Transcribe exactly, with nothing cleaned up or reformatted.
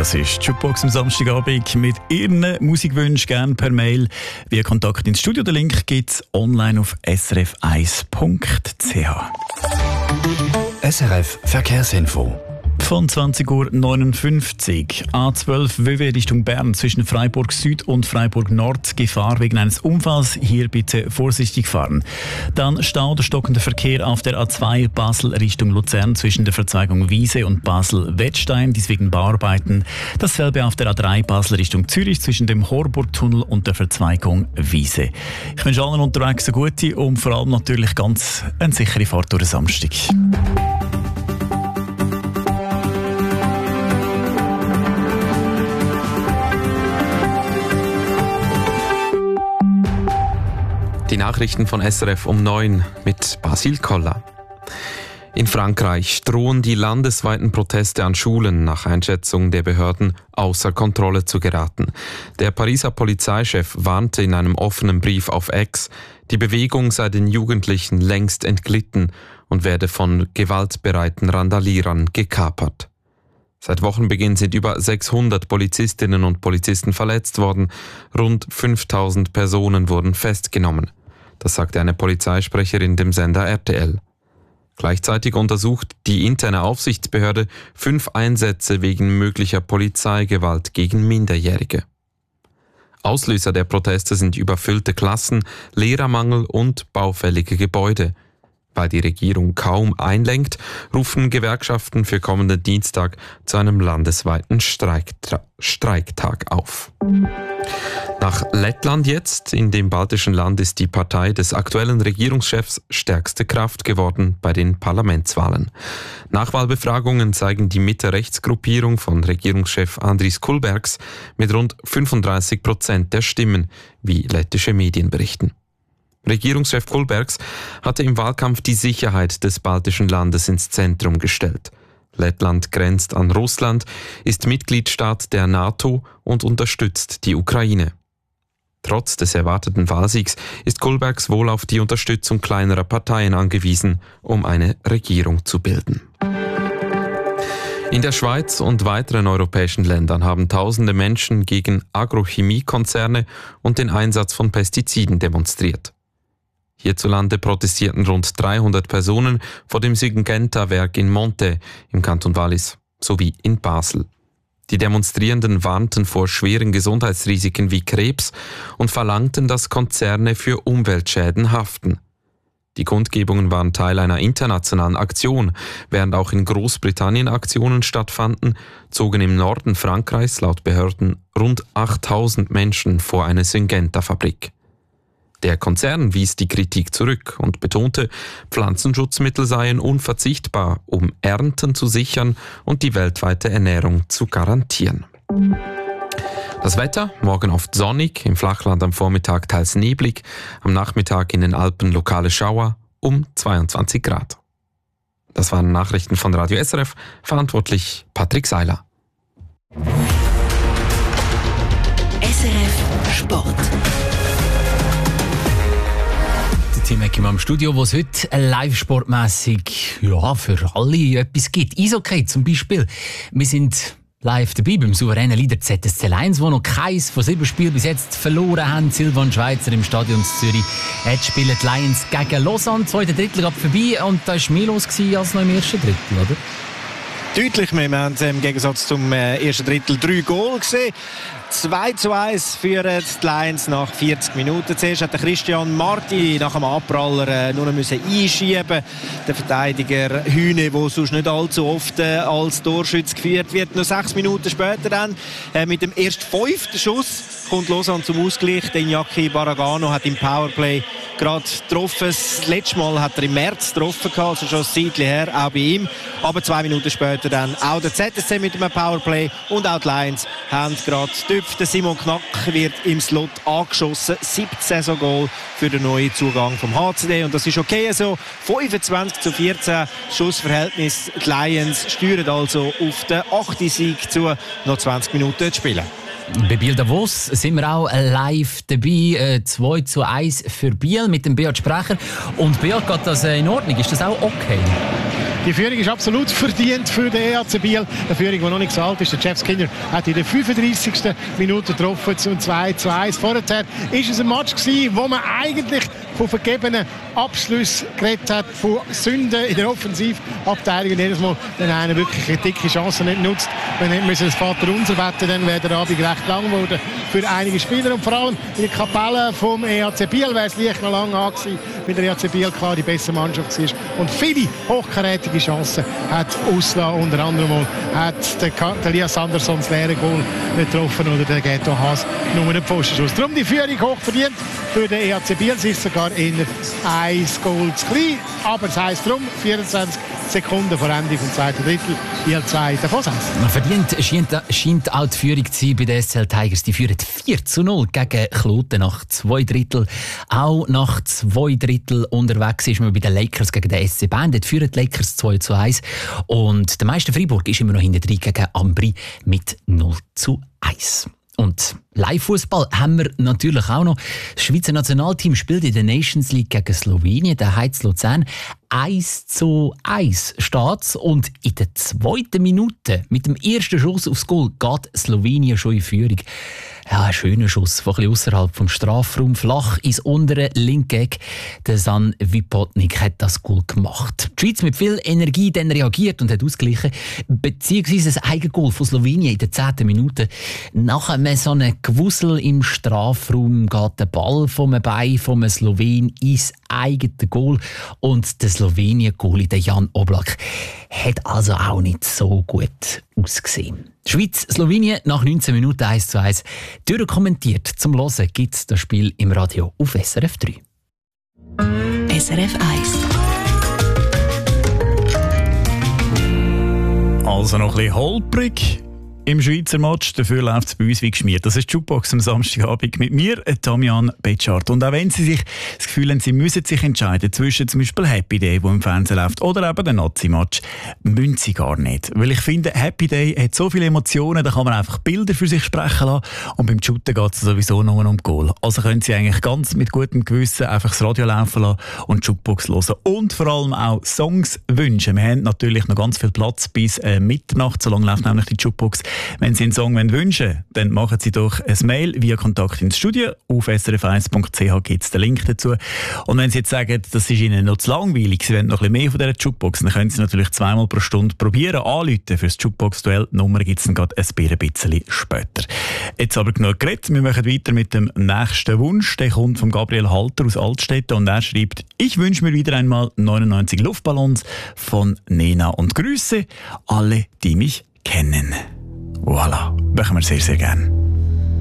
Das ist die Jukebox am Samstagabend mit Ihren Musikwünschen gerne per Mail. Via Kontakt ins Studio. Den Link gibt es online auf s r f eins punkt c h. S R F Verkehrsinfo. Von zwanzig Uhr neunundfünfzig. A zwölf W W Richtung Bern zwischen Freiburg Süd und Freiburg Nord. Gefahr wegen eines Unfalls. Hier bitte vorsichtig fahren. Dann Stau oder stockender Verkehr auf der A zwei Basel Richtung Luzern zwischen der Verzweigung Wiese und Basel-Wettstein. Dies wegen Bauarbeiten. Dasselbe auf der A drei Basel Richtung Zürich zwischen dem Horburgtunnel und der Verzweigung Wiese. Ich wünsche allen unterwegs eine gute und vor allem natürlich ganz eine sichere Fahrt durch den Samstag. Die Nachrichten von S R F um neun mit Basil Koller. In Frankreich drohen die landesweiten Proteste an Schulen nach Einschätzung der Behörden außer Kontrolle zu geraten. Der Pariser Polizeichef warnte in einem offenen Brief auf X, die Bewegung sei den Jugendlichen längst entglitten und werde von gewaltbereiten Randalierern gekapert. Seit Wochenbeginn sind über sechshundert Polizistinnen und Polizisten verletzt worden, rund fünftausend Personen wurden festgenommen. Das sagte eine Polizeisprecherin dem Sender R T L. Gleichzeitig untersucht die interne Aufsichtsbehörde fünf Einsätze wegen möglicher Polizeigewalt gegen Minderjährige. Auslöser der Proteste sind überfüllte Klassen, Lehrermangel und baufällige Gebäude. Weil die Regierung kaum einlenkt, rufen Gewerkschaften für kommenden Dienstag zu einem landesweiten Streiktra- Streiktag auf. Nach Lettland jetzt, in dem baltischen Land, ist die Partei des aktuellen Regierungschefs stärkste Kraft geworden bei den Parlamentswahlen. Nachwahlbefragungen zeigen die Mitte-Rechts-Gruppierung von Regierungschef Andris Kulbergs mit rund fünfunddreißig Prozent der Stimmen, wie lettische Medien berichten. Regierungschef Kulbergs hatte im Wahlkampf die Sicherheit des baltischen Landes ins Zentrum gestellt. Lettland grenzt an Russland, ist Mitgliedstaat der NATO und unterstützt die Ukraine. Trotz des erwarteten Wahlsiegs ist Kulbergs wohl auf die Unterstützung kleinerer Parteien angewiesen, um eine Regierung zu bilden. In der Schweiz und weiteren europäischen Ländern haben tausende Menschen gegen Agrochemiekonzerne und den Einsatz von Pestiziden demonstriert. Hierzulande protestierten rund dreihundert Personen vor dem Syngenta-Werk in Monte im Kanton Wallis sowie in Basel. Die Demonstrierenden warnten vor schweren Gesundheitsrisiken wie Krebs und verlangten, dass Konzerne für Umweltschäden haften. Die Kundgebungen waren Teil einer internationalen Aktion. Während auch in Großbritannien Aktionen stattfanden, zogen im Norden Frankreichs laut Behörden rund achttausend Menschen vor eine Syngenta-Fabrik. Der Konzern wies die Kritik zurück und betonte, Pflanzenschutzmittel seien unverzichtbar, um Ernten zu sichern und die weltweite Ernährung zu garantieren. Das Wetter, morgen oft sonnig, im Flachland am Vormittag teils neblig, am Nachmittag in den Alpen lokale Schauer um zweiundzwanzig Grad. Das waren Nachrichten von Radio S R F, verantwortlich Patrick Seiler. S R F Sport. Team Ekim am Studio, wo es heute live-sportmässig ja, für alle etwas gibt. Eishockey zum Beispiel. Wir sind live dabei beim souveränen Leader Z S C Lions, wo noch keins von sieben Spielen bis jetzt verloren haben. Silvan Schweizer im Stadion in Zürich. Jetzt spielen die Lions gegen Lausanne. Zweite Drittel gab vorbei und da war mehr los als noch im ersten Drittel, oder? Deutlich mehr. Wir haben im Gegensatz zum ersten Drittel drei Goal gesehen. zwei zu eins führen die Lions nach vierzig Minuten. Zuerst hat Christian Marti nach dem Abpraller äh, nur müssen einschieben. Der Verteidiger Hühne, der sonst nicht allzu oft äh, als Torschütze geführt wird. Nur sechs Minuten später dann äh, mit dem erst fünften Schuss kommt Lausanne zum Ausgleich. Den Iñaki Baragano hat im Powerplay gerade getroffen. Das letzte Mal hat er im März getroffen, also schon ein Zeitchen her, auch bei ihm. Aber zwei Minuten später dann auch der Z S C mit einem Powerplay und auch die Lions haben gerade getüpft. Der Simon Knack wird im Slot angeschossen. siebtes Saison-Goal für den neuen Zugang vom H C D. Und das ist okay so. fünfundzwanzig zu vierzehn Schussverhältnis. Die Lions steuern also auf den achten Sieg zu. Noch zwanzig Minuten zu spielen. Bei Biel Davos sind wir auch live dabei. zwei zu eins für Biel mit dem Beat Sprecher. Und Beat, geht das in Ordnung? Ist das auch okay? Die Führung ist absolut verdient für den E H C Biel. Eine Führung, die noch nicht so alt ist. Der Jeff Skinner hat in der fünfunddreissigsten Minute getroffen zum zwei zu eins. Vorher war es ein Match gewesen, wo man eigentlich von vergebenen Abschlüssen geredet hat, von Sünden in der Offensivabteilung. Und jedes Mal, wenn einer wirklich eine dicke Chance nicht nutzt, wenn nicht müssen das Vaterunser beten, dann wäre der Abend recht lang geworden für einige Spieler. Und vor allem in der Kapelle vom E H C Biel wäre es leicht noch lange angesehen, weil der E H C Biel klar die bessere Mannschaft war. Und viele hochkarätige Chancen hat ausgelassen. Unter anderem hat der, der Elias Andersson das leere Goal nicht getroffen oder der Ghetto Haas nur den Pfostenschuss. Darum die Führung hoch verdient für den E H C Biel. Es ist sogar in ein Goal zu klein, aber es heisst darum, vierundzwanzig Sekunden vor Ende des zweiten Drittel, Biel zwei davon eins. Verdient scheint, scheint auch die Führung zu sein bei den S L Tigers. Die führen vier zu null gegen Kloten nach zwei Drittel. Auch nach zwei Drittel unterwegs ist man bei den Lakers gegen den S C Bern. Dort führen die Lakers zwei zu eins. Und der Meister Freiburg ist immer noch hinter drin gegen Ambri mit null zu eins. Und Live-Fußball haben wir natürlich auch noch. Das Schweizer Nationalteam spielt in der Nations League gegen Slowenien, der Heiz Luzern. eins zu eins steht's. Und in der zweiten Minute, mit dem ersten Schuss aufs Goal, geht Slowenien schon in Führung. Ja, ein schöner Schuss, von ein bisschen ausserhalb vom Strafraum, flach ins untere linke Eck. Der San Vipotnik hat das Goal gemacht. Die Schweiz mit viel Energie dann reagiert und hat ausgeglichen, beziehungsweise ein Eigengoal von Slowenien in der zehnten Minute. Nach einem so einem Gewusel im Strafraum geht der Ball vom Bein vom Slowen ins eigene Goal und der Slowenien-Goalie, der Jan Oblak, hat also auch nicht so gut ausgesehen. Schweiz-Slowenien nach neunzehn Minuten eins zu eins. Durchkommentiert zum Hören gibt es das Spiel im Radio auf S R F drei. S R F eins. Also noch ein bisschen holprig im Schweizer Match, dafür läuft es bei uns wie geschmiert. Das ist die Jukebox am Samstagabend mit mir, Damian Betschart. Und auch wenn Sie sich das Gefühl haben, Sie müssen sich entscheiden zwischen zum Beispiel Happy Day, der im Fernsehen läuft, oder eben der Nazi-Match, müssen Sie gar nicht. Weil ich finde, Happy Day hat so viele Emotionen, da kann man einfach Bilder für sich sprechen lassen. Und beim Shooten geht es sowieso nur um Goal. Also können Sie eigentlich ganz mit gutem Gewissen einfach das Radio laufen lassen und die Jukebox hören. Und vor allem auch Songs wünschen. Wir haben natürlich noch ganz viel Platz bis äh, Mitternacht, so lange läuft nämlich die Jukebox. Wenn Sie einen Song wünschen wollen, dann machen Sie doch ein Mail via Kontakt ins Studio. Auf s r f eins punkt c h gibt es den Link dazu. Und wenn Sie jetzt sagen, das ist Ihnen noch zu langweilig, Sie wollen noch ein bisschen mehr von dieser Jukebox, dann können Sie natürlich zweimal pro Stunde probieren, anrufen für das Jukebox-Duell. Die Nummer gibt es dann gerade ein bisschen später. Jetzt aber genug geredet. Wir machen weiter mit dem nächsten Wunsch. Der kommt von Gabriel Halter aus Altstädten und er schreibt: Ich wünsche mir wieder einmal neunundneunzig Luftballons von Nena und Grüße alle, die mich kennen. Voilà, machen wir sehr, sehr gerne.